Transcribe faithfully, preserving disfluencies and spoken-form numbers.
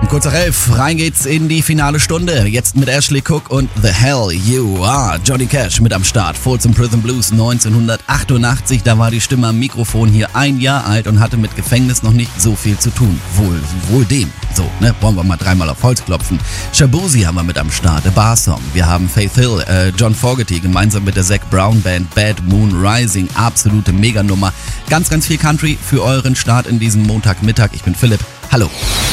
Kurz nach elf, rein geht's in die finale Stunde. Jetzt mit Ashley Cook und The Hell You Are. Johnny Cash mit am Start. Folsom Prison Blues neunzehnhundertachtundachtzig. Da war die Stimme am Mikrofon hier ein Jahr alt und hatte mit Gefängnis noch nicht so viel zu tun. Wohl, wohl dem. So, ne, wollen wir mal dreimal auf Holz klopfen. Shaboozey haben wir mit am Start. The Bar Song. Wir haben Faith Hill, äh, John Fogerty gemeinsam mit der Zac Brown Band Bad Moon Rising. Absolute Meganummer. Ganz, ganz viel Country für euren Start in diesem Montagmittag. Ich bin Philipp. Hallo.